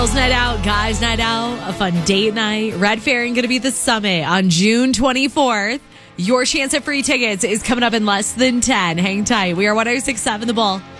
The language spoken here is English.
Girls night out, guys night out, a fun date night. Red Fairing going to be the summit on June 24th. Your chance at free tickets is coming up in less than 10. Hang tight. We are 106.7 The Bull.